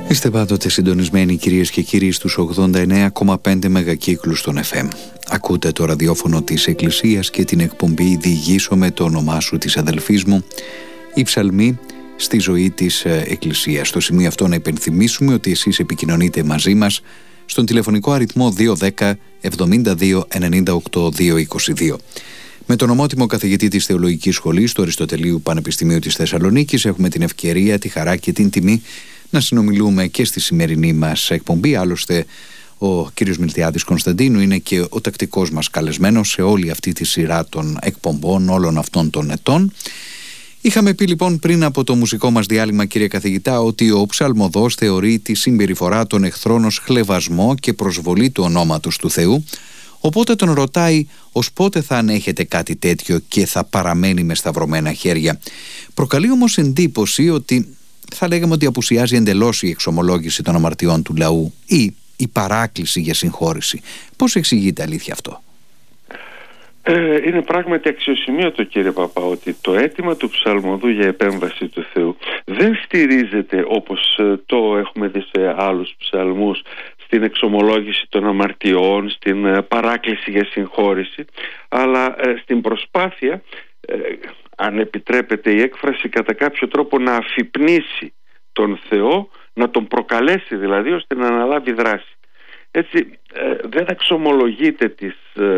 Είστε πάντοτε συντονισμένοι, κυρίες και κύριοι, στους 89,5 μεγακύκλους των FM. Ακούτε το ραδιόφωνο της Εκκλησίας και την εκπομπή «Διηγήσω με το όνομά σου» της αδελφής μου, η ψαλμή στη ζωή της Εκκλησίας. Στο σημείο αυτό να υπενθυμίσουμε ότι εσείς επικοινωνείτε μαζί μας στον τηλεφωνικό αριθμό 210 72 98 222. Με τον ομότιμο καθηγητή της Θεολογικής Σχολής του Αριστοτελείου Πανεπιστημίου της Θεσσαλονίκης έχουμε την ευκαιρία, τη χαρά και την τιμή να συνομιλούμε και στη σημερινή μας εκπομπή. Άλλωστε ο κύριος Μιλτιάδης Κωνσταντίνου είναι και ο τακτικός μας καλεσμένος σε όλη αυτή τη σειρά των εκπομπών όλων αυτών των ετών. Είχαμε πει λοιπόν πριν από το μουσικό μας διάλειμμα, κύριε καθηγητά, ότι ο ψαλμοδός θεωρεί τη συμπεριφορά των εχθρών ως χλευασμό και προσβολή του ονόματος του Θεού. Οπότε τον ρωτάει ως πότε θα ανέχεται κάτι τέτοιο και θα παραμένει με σταυρωμένα χέρια. Προκαλεί όμως εντύπωση ότι θα λέγαμε ότι απουσιάζει εντελώς η εξομολόγηση των αμαρτιών του λαού ή η παράκληση για συγχώρηση. Πώς εξηγείται αλήθεια αυτό? Είναι πράγματι αξιοσημείωτο, κύριε Παπά, ότι το αίτημα του ψαλμοδού για επέμβαση του Θεού δεν στηρίζεται, όπως το έχουμε δει σε άλλους ψαλμούς, στην εξομολόγηση των αμαρτιών, στην παράκληση για συγχώρηση, αλλά στην προσπάθεια, αν επιτρέπεται η έκφραση, κατά κάποιο τρόπο να αφυπνίσει τον Θεό, να τον προκαλέσει δηλαδή, ώστε να αναλάβει δράση. Έτσι δεν εξομολογείται τις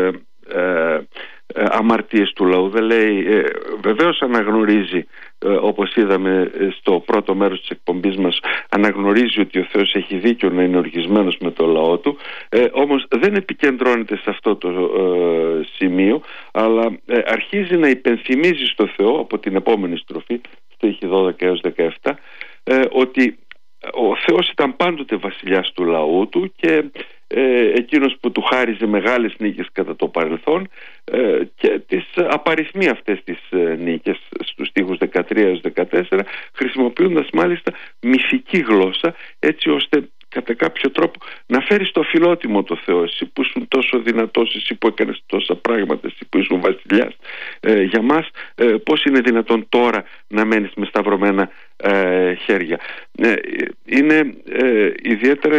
αμαρτίες του λαού, δεν λέει, βεβαίως αναγνωρίζει, όπως είδαμε στο πρώτο μέρος της εκπομπής μας, αναγνωρίζει ότι ο Θεός έχει δίκιο να είναι οργισμένος με το λαό του, όμως δεν επικεντρώνεται σε αυτό το σημείο, αλλά αρχίζει να υπενθυμίζει στο Θεό από την επόμενη στροφή, στίχη 12 έως 17, ότι ο Θεός ήταν πάντοτε βασιλιάς του λαού του και εκείνος που του χάριζε μεγάλες νίκες κατά το παρελθόν και τις απαριθμεί αυτές τις νίκες στους στίχους 13 έως 14, χρησιμοποιώντας μάλιστα μυθική γλώσσα, έτσι ώστε κατά κάποιο τρόπο να φέρει στο φιλότιμο το Θεό. Εσύ που ήσουν τόσο δυνατός, εσύ που έκανες τόσα πράγματα, εσύ που ήσουν βασιλιάς για μας, πώς είναι δυνατόν τώρα να μένεις με σταυρωμένα χέρια? Είναι ιδιαίτερα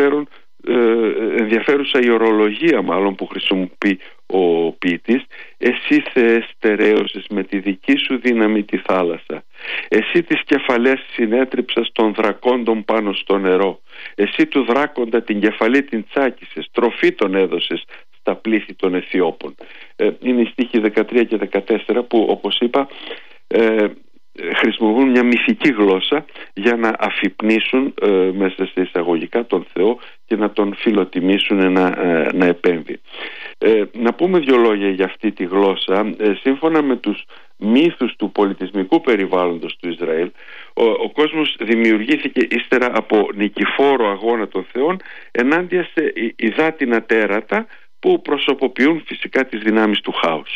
ενδιαφέρουσα η ορολογία μάλλον που χρησιμοποιεί ο ποιητής. Εσύ, Θεέ, στερέωσες με τη δική σου δύναμη τη θάλασσα. Εσύ τις κεφαλές συνέτριψας των δρακόντων πάνω στο νερό. Εσύ του δράκοντα την κεφαλή την τσάκισες, τροφή τον έδωσες στα πλήθη των Αιθιώπων. Είναι οι στίχοι 13 και 14 που, όπως είπα, χρησιμοποιούν μια μυθική γλώσσα για να αφυπνίσουν μέσα σε εισαγωγικά τον Θεό και να τον φιλοτιμήσουν να επέμβει. Να πούμε δύο λόγια για αυτή τη γλώσσα. Σύμφωνα με τους μύθους του πολιτισμικού περιβάλλοντος του Ισραήλ, ο κόσμος δημιουργήθηκε ύστερα από νικηφόρο αγώνα των θεών ενάντια σε υδάτινα τέρατα που προσωποποιούν φυσικά τις δυνάμεις του χάους.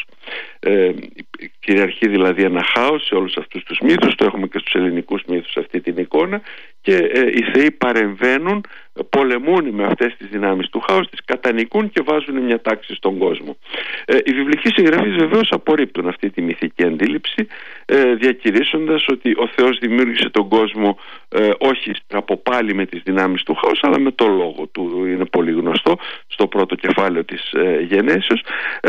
Κυριαρχεί δηλαδή ένα χάος σε όλους αυτούς τους μύθους, το έχουμε και στους ελληνικούς μύθους αυτή την εικόνα, και οι θεοί παρεμβαίνουν, πολεμούν με αυτές τις δυνάμεις του χάους, τις κατανικούν και βάζουν μια τάξη στον κόσμο. Οι βιβλικοί συγγραφείς βεβαίως απορρίπτουν αυτή τη μυθική αντίληψη, διακηρύσσοντας ότι ο Θεός δημιούργησε τον κόσμο όχι από πάλι με τις δυνάμεις του χάους, αλλά με το λόγο του. Είναι πολύ γνωστό στο πρώτο κεφάλαιο της Γενέσεως.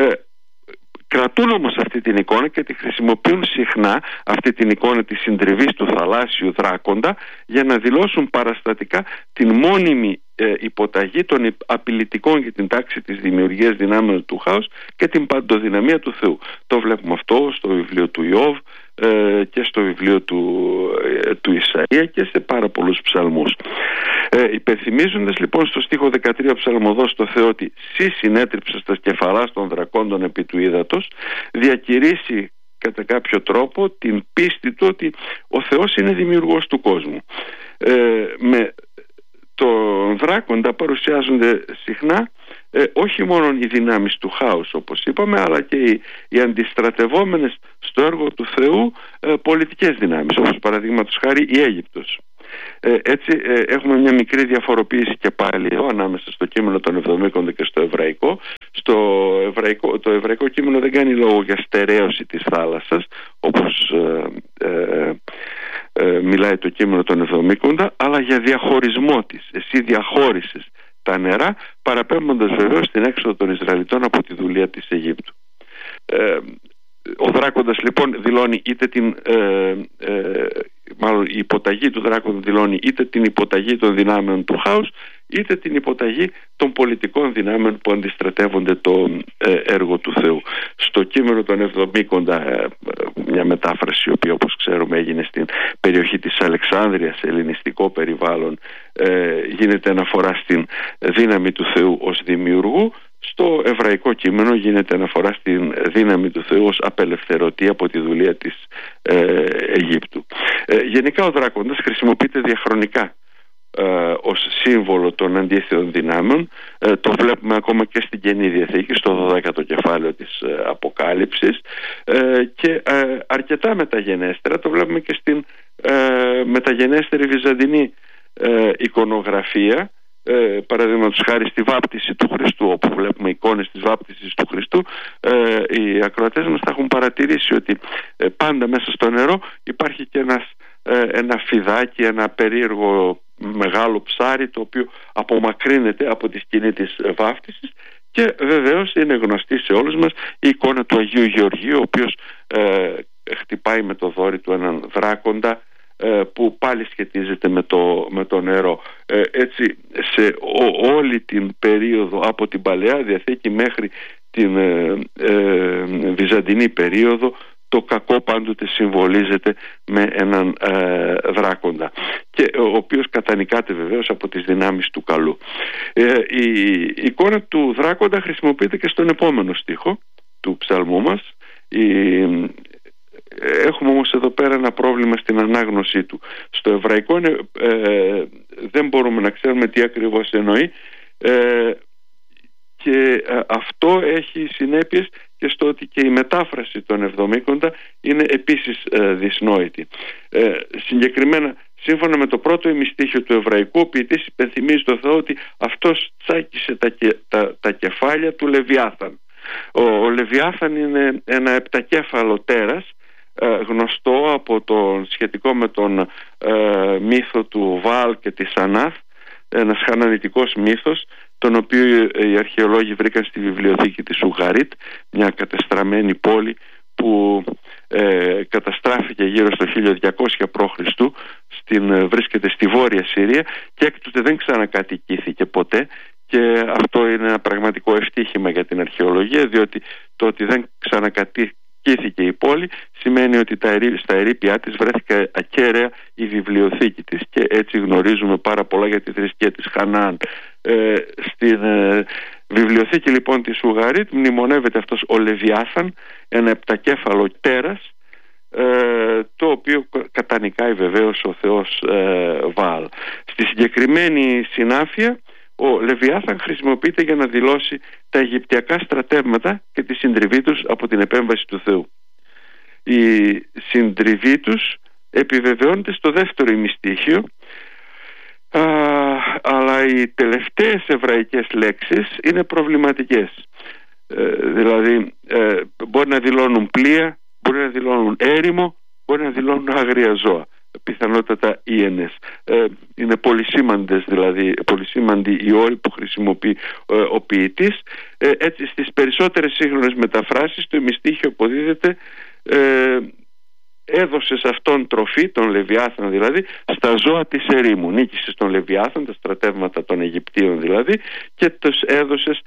Κρατούν όμως αυτή την εικόνα και τη χρησιμοποιούν συχνά, αυτή την εικόνα της συντριβής του θαλάσσιου δράκοντα, για να δηλώσουν παραστατικά την μόνιμη υποταγή των απειλητικών για την τάξη της δημιουργίας δυνάμεων του χάους και την παντοδυναμία του Θεού. Το βλέπουμε αυτό στο βιβλίο του Ιώβ και στο βιβλίο του Ισαΐα και σε πάρα πολλούς ψαλμούς. Υπενθυμίζοντας λοιπόν στο στίχο 13 ψαλμοδός το Θεό ότι «Συ συνέτριψες τα κεφαλάς των δρακόντων επί του ύδατος», διακηρύσει κατά κάποιο τρόπο την πίστη του ότι ο Θεός είναι δημιουργός του κόσμου. Με τον δράκοντα παρουσιάζονται συχνά όχι μόνο οι δυνάμεις του χάους, όπως είπαμε, αλλά και οι αντιστρατευόμενες στο έργο του Θεού πολιτικές δυνάμεις, όπως παραδείγματος χάρη η Αίγυπτος. Έτσι έχουμε μια μικρή διαφοροποίηση και πάλι ανάμεσα στο κείμενο των Εβδομήκων και στο εβραϊκό. Το εβραϊκό κείμενο δεν κάνει λόγο για στερέωση της θάλασσας, όπως μιλάει το κείμενο των Εβδομήκοντα, αλλά για διαχωρισμό της. Εσύ διαχώρισες τα νερά, παραπέμποντας βεβαίως την έξοδο των Ισραηλιτών από τη δουλεία της Αιγύπτου. Ο Δράκοντας λοιπόν δηλώνει είτε η υποταγή του Δράκοντα δηλώνει είτε την υποταγή των δυνάμεων του χάους, είτε την υποταγή των πολιτικών δυνάμεων που αντιστρατεύονται το έργο του Θεού. Στο κείμενο των Εβδομήκοντα, μια μετάφραση η οποία όπως ξέρουμε έγινε στην περιοχή της Αλεξάνδρειας, σε ελληνιστικό περιβάλλον, γίνεται αναφορά στην δύναμη του Θεού ως δημιουργού. Στο εβραϊκό κείμενο γίνεται αναφορά στην δύναμη του Θεού ως απελευθερωτή από τη δουλεία της Αιγύπτου. Γενικά ο Δράκοντας χρησιμοποιείται διαχρονικά ως σύμβολο των αντίθετων δυνάμεων. Το βλέπουμε ακόμα και στην Καινή Διαθήκη, στο 12ο κεφάλαιο της Αποκάλυψης, και αρκετά μεταγενέστερα το βλέπουμε και στην μεταγενέστερη βυζαντινή εικονογραφία. Παραδείγματος χάρη στη βάπτιση του Χριστού, όπου βλέπουμε εικόνες της βάπτισης του Χριστού, οι ακροατές μας θα έχουν παρατηρήσει ότι πάντα μέσα στο νερό υπάρχει και ένα φιδάκι, ένα περίεργο μεγάλο ψάρι, το οποίο απομακρύνεται από τη σκηνή της βάφτισης. Και βεβαίως είναι γνωστή σε όλους μας η εικόνα του Αγίου Γεωργίου, ο οποίος χτυπάει με το δόρυ του έναν δράκοντα, που πάλι σχετίζεται με το νερό. Έτσι σε όλη την περίοδο από την Παλαιά Διαθήκη μέχρι την Βυζαντινή περίοδο, το κακό πάντοτε συμβολίζεται με έναν δράκοντα, και ο οποίος κατανικάται βεβαίως από τις δυνάμεις του καλού. Η εικόνα του δράκοντα χρησιμοποιείται και στον επόμενο στίχο του ψαλμού μας. Έχουμε όμως εδώ πέρα ένα πρόβλημα στην ανάγνωσή του. Στο εβραϊκό δεν μπορούμε να ξέρουμε τι ακριβώς εννοεί, και αυτό έχει συνέπειες και στο ότι και η μετάφραση των Εβδομήκοντα είναι επίσης δυσνόητη. Συγκεκριμένα, σύμφωνα με το πρώτο ημιστίχιο του εβραϊκού, ο ποιητής υπενθυμίζει το Θεό ότι αυτός τσάκισε τα κεφάλια του Λεβιάθαν. Ο Λεβιάθαν είναι ένα επτακέφαλο τέρας, γνωστό από σχετικό με τον μύθο του Βάλ και της Ανάθ, ένας χανανιτικός μύθος, τον οποίο οι αρχαιολόγοι βρήκαν στη βιβλιοθήκη της Ουγαρίτ, μια κατεστραμμένη πόλη που καταστράφηκε γύρω στο 1200 π.Χ. Βρίσκεται στη Βόρεια Συρία και έκτοτε δεν ξανακατοικήθηκε ποτέ. Και αυτό είναι ένα πραγματικό ευτύχημα για την αρχαιολογία, διότι το ότι δεν ξανακατοικήθηκε η πόλη σημαίνει ότι στα ερείπια της βρέθηκε ακέραια η βιβλιοθήκη της, και έτσι γνωρίζουμε πάρα πολλά για τη θρησκεία της Χανάν. Στην βιβλιοθήκη λοιπόν της Ουγαρίτ μνημονεύεται αυτός ο Λεβιάθαν, ένα επτακέφαλο τέρας, το οποίο κατανικάει βεβαίως ο θεός Βάλ. Στη συγκεκριμένη συνάφεια ο Λεβιάθαν χρησιμοποιείται για να δηλώσει τα αιγυπτιακά στρατεύματα και τη συντριβή τους από την επέμβαση του Θεού. Η συντριβή τους επιβεβαιώνεται στο δεύτερο ημιστίχιο, αλλά οι τελευταίες εβραϊκές λέξεις είναι προβληματικές. Δηλαδή μπορεί να δηλώνουν πλοία, μπορεί να δηλώνουν έρημο, μπορεί να δηλώνουν άγρια ζώα, πιθανότατα ίενες. Είναι πολύ σημαντοί οι όροι που χρησιμοποιεί ο ποιητής. Έτσι στις περισσότερες σύγχρονες μεταφράσεις το ημιστίχιο αποδίδεται έδωσε σε αυτόν τροφή, τον Λεβιάθαν δηλαδή, στα ζώα της ερήμου. Νίκησε τον Λεβιάθαν, τα στρατεύματα των Αιγυπτίων δηλαδή, και τους έδωσες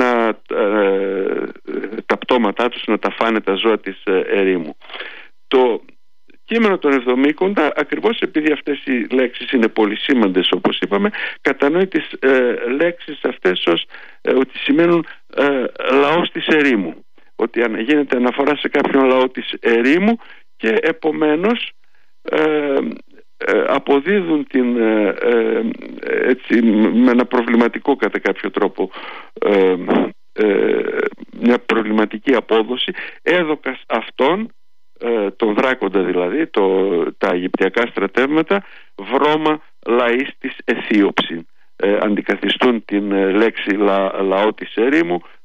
τα πτώματά τους να τα φάνε τα ζώα της ερήμου. Το κείμενο των Εβδομήκοντα, ακριβώς επειδή αυτές οι λέξεις είναι πολυσήμαντες όπως είπαμε, κατανοεί τις λέξεις αυτές ως ότι σημαίνουν λαός της ερήμου, ότι γίνεται αναφορά σε κάποιον λαό της ερήμου, και επομένως αποδίδουν έτσι, με ένα προβληματικό κατά κάποιο τρόπο, μια προβληματική απόδοση, έδωκας αυτών, τον Δράκοντα δηλαδή, τα αιγυπτιακά στρατεύματα, βρώμα λαής της Αιθίωψη. Αντικαθιστούν την λέξη λαό της ερήμου